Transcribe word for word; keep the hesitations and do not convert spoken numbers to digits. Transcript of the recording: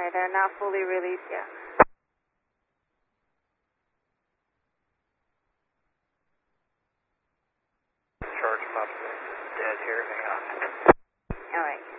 Yeah, they're not fully released yet. Charge them up. Dead here, hang on. All right.